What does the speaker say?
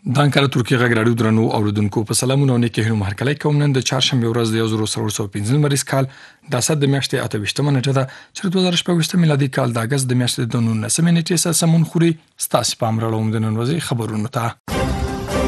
د انکره ترکیه غږ راډیو درنو اوریدونکو په سلامونه او نیکه هنوم هرکلی کوم. نن د چهارشنبه ورځ د 1415 مریض کال د اسد د میاشتې 28 نیټه ده چې 2024 میلادي کال د اگست د میاشتې د 19 نیټې سره سمون خوري. ستاسو په امر لوم د نن ورځې خبرونو ته